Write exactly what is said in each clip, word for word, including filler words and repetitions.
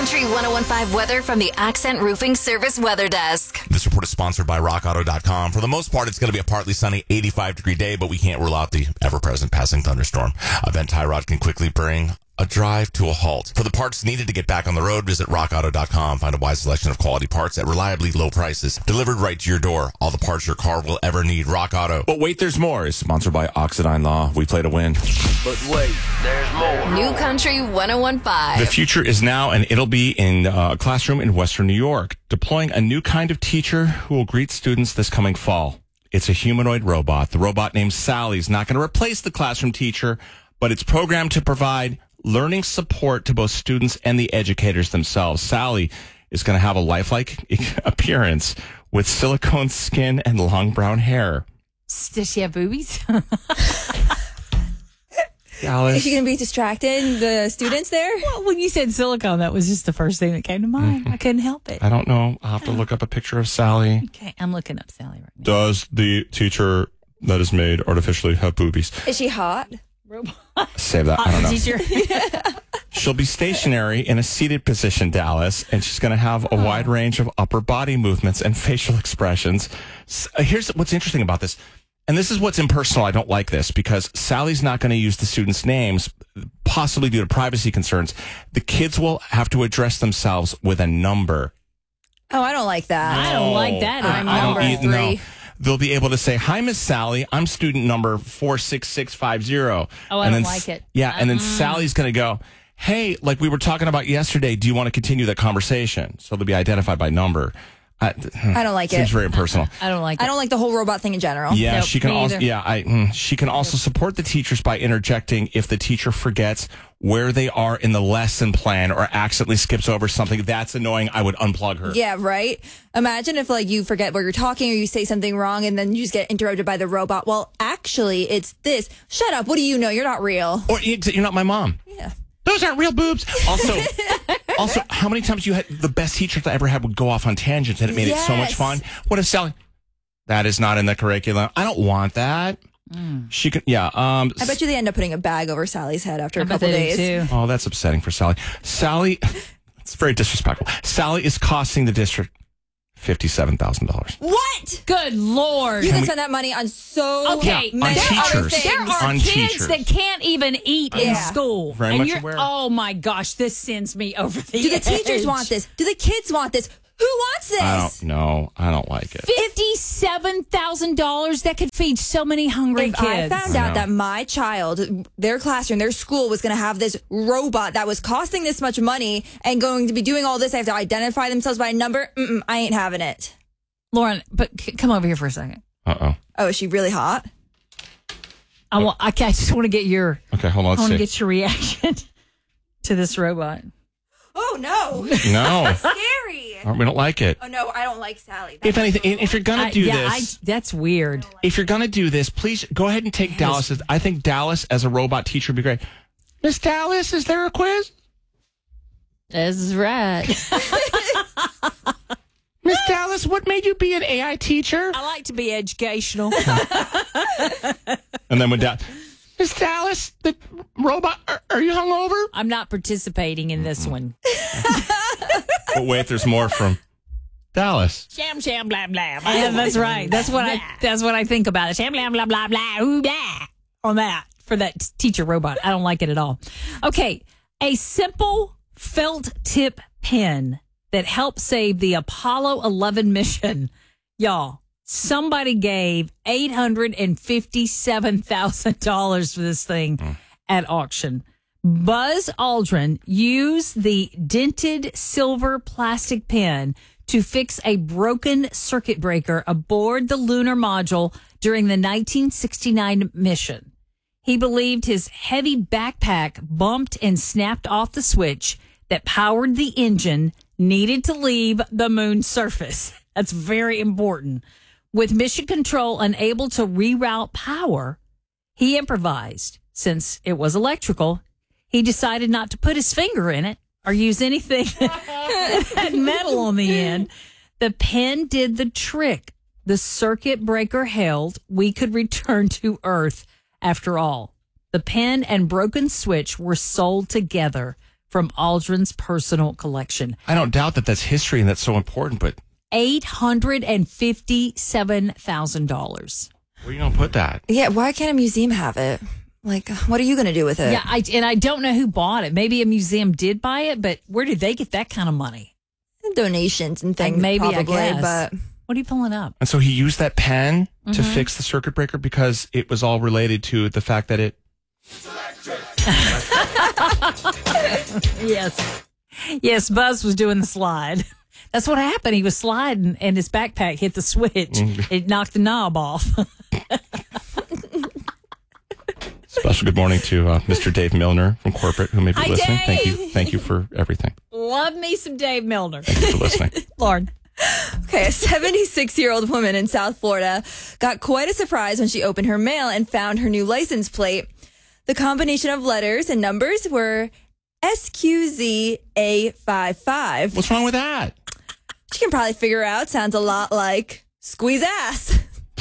Country one oh one five weather from the Accent Roofing Service Weather Desk. This report is sponsored by rock auto dot com. For the most part, it's going to be a partly sunny eighty-five degree day, but we can't rule out the ever-present passing thunderstorm. Event Tyrod can quickly bring a drive to a halt. For the parts needed to get back on the road, visit rock auto dot com. Find a wide selection of quality parts at reliably low prices. Delivered right to your door. All the parts your car will ever need. Rock Auto. But wait, there's more. Is sponsored by Oxidine Law. We play to win. But wait, there's more. New Country one oh one five. The future is now, and it'll be in a classroom in Western New York, deploying a new kind of teacher who will greet students this coming fall. It's a humanoid robot. The robot named Sally is not going to replace the classroom teacher, but it's programmed to provide learning support to both students and the educators themselves. Sally is going to have a lifelike appearance with silicone skin and long brown hair. Does she have boobies? Dallas. Is she going to be distracting the students there? Well, when you said silicone, that was just the first thing that came to mind. Mm-hmm. I couldn't help it. I don't know. I'll have to look up a picture of Sally. Okay, I'm looking up Sally right now. Does the teacher that is made artificially have boobies? Is she hot? Robot. Save that. I don't know. Teacher. She'll be stationary in a seated position, Dallas, and she's going to have a wide range of upper body movements and facial expressions. S- Here's what's interesting about this. And this is what's impersonal. I don't like this because Sally's not going to use the students' names, possibly due to privacy concerns. The kids will have to address themselves with a number. Oh, I don't like that. I don't like that. I'm I don't number eat- no. three. They'll be able to say, "Hi, Miss Sally. I'm student number four six six five zero." Oh, I and don't then, like it. Yeah, and then Sally's going to go, "Hey, like we were talking about yesterday, do you want to continue that conversation?" So they'll be identified by number. I, I don't like seems it. very impersonal. I don't like it. I don't like the whole robot thing in general. Yeah, Nope, she can me also. either. Yeah, I. mm, She can also support the teachers by interjecting if the teacher forgets where they are in the lesson plan or accidentally skips over something. That's annoying. I would unplug her. Yeah, right? Imagine if like you forget where you're talking or you say something wrong and then you just get interrupted by the robot. Well, actually, it's this. Shut up. What do you know? You're not real. Or you're not my mom. Yeah. Those aren't real boobs. Also, also, how many times you had the best teachers I ever had would go off on tangents and it made it so much Yes. fun? What if Sally? That is not in the curriculum. I don't want that. She can, yeah. Um, I bet you they end up putting a bag over Sally's head after I a bet couple they do, days. too. Oh, that's upsetting for Sally. Sally, it's very disrespectful. Sally is costing the district fifty-seven thousand dollars. What? Good Lord. You can spend that money on so Okay, on many other teachers. things. There are On kids teachers. that can't even eat in Yeah. school. Very and much you're, aware. Oh my gosh, this sends me over the Do the edge. teachers want this? Do the kids want this? Who wants this? I don't know. I don't like it. fifty-seven thousand dollars that could feed so many hungry If kids. I found I out know. that my child, their classroom, their school was going to have this robot that was costing this much money and going to be doing all this, I have to identify themselves by a number. Mm-mm, I ain't having it. Lauren, but c- come over here for a second. Uh oh. Oh, is she really hot? I, want, I, I just want to get your Okay, hold on. I Let's want to see. get your reaction to this robot. Oh, no. No, Scary. we don't like it. Oh, no, I don't like Sally. If anything, if you're gonna I- do yeah, this, I, that's weird. if you're gonna do this, please go ahead and take Dallas. as- I think Dallas as a robot teacher would be great. Miss Dallas, is there a quiz? This is right. Miss Dallas, what made you be an A I teacher? I like to be educational. And then when Dallas, Miss Dallas, the robot, are, are you hungover? I'm not participating in this one. But wait, there's more from Dallas. Sham sham blah blah. Yeah, that's right. That's what I. That's what I think about it. Sham blah blah blah blah. Ooh, blah. On that for that t- teacher robot. I don't like it at all. Okay, a simple felt tip pen that helped save the Apollo eleven mission, y'all. Somebody gave eight hundred and fifty-seven thousand dollars for this thing at auction. Buzz Aldrin used the dented silver plastic pen to fix a broken circuit breaker aboard the lunar module during the nineteen sixty-nine mission. He believed his heavy backpack bumped and snapped off the switch that powered the engine needed to leave the moon's surface. That's very important. With mission control unable to reroute power, he improvised. Since it was electrical, he decided not to put his finger in it or use anything that had metal on the end. The pen did the trick. The circuit breaker held. We could return to Earth after all. The pen and broken switch were sold together from Aldrin's personal collection. I don't doubt that that's history and that's so important, but eight hundred fifty-seven thousand dollars. where are you going to put that? Yeah, why can't a museum have it? Like, what are you going to do with it? Yeah, I, and I don't know who bought it. Maybe a museum did buy it, but where did they get that kind of money? Donations and things, Like maybe, I probably, guess. but What are you pulling up? And so he used that pen to Mm-hmm. fix the circuit breaker because it was all related to the fact that it... Yes. Yes, Buzz was doing the slide. That's what happened. He was sliding and his backpack hit the switch. It knocked the knob off. Special good morning to uh, Mister Dave Milner from corporate who may be Hi, listening. Thank you. Dave. Thank you for everything. Love me some Dave Milner. Thank you for listening. Lauren. okay, a seventy-six-year-old woman in South Florida got quite a surprise when she opened her mail and found her new license plate. The combination of letters and numbers were S Q Z A fifty-five. What's wrong with that? She can probably figure out. Sounds a lot like squeeze ass.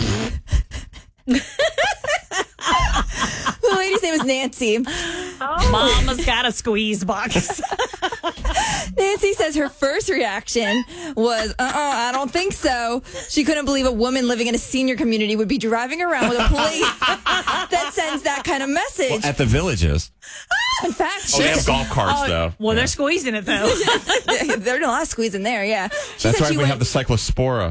The lady's name is Nancy. Mama's got a squeeze box. Nancy says her first reaction was, uh-uh, I don't think so. She couldn't believe a woman living in a senior community would be driving around with a plate that sends that kind of message. Well, at the villages. In fact, Oh, they she have golf carts, though. Well, they're squeezing it, though. there's a lot of squeeze in there, yeah. She That's said why she we went, have the cyclospora.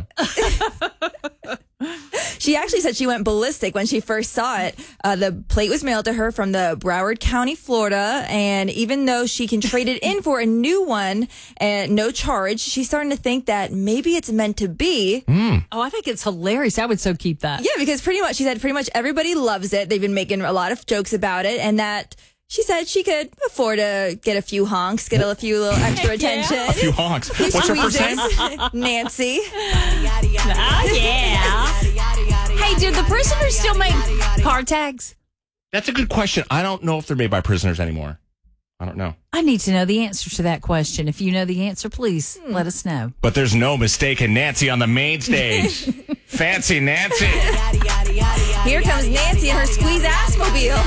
She actually said she went ballistic when she first saw it. Uh, the plate was mailed to her from the Broward County, Florida, and even though she can trade it in for a new one at no charge, she's starting to think that maybe it's meant to be. Oh, I think it's hilarious. I would so keep that. Yeah, because pretty much, she said pretty much everybody loves it. They've been making a lot of jokes about it, and that she said she could afford to get a few honks, get a few little extra attention. A few honks. Few What's her first name? squeezes. Nancy. Oh, yeah. Hey, do the prisoners still make car tags? That's a good question. I don't know if they're made by prisoners anymore. I don't know. I need to know the answer to that question. If you know the answer, please let us know. But there's no mistaking Nancy on the main stage. Fancy Nancy. Here comes Nancy and her squeeze ass mobile.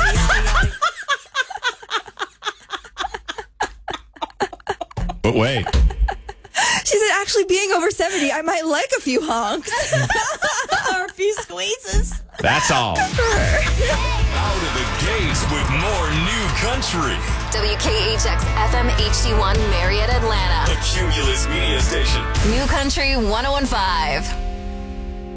But wait. She said, actually, being over seventy, I might like a few honks. Or a few squeezes. That's all. Out of the gates with more new country. W K H X F M H D one Marietta, Atlanta. The Cumulus Media Station. New Country one oh one point five.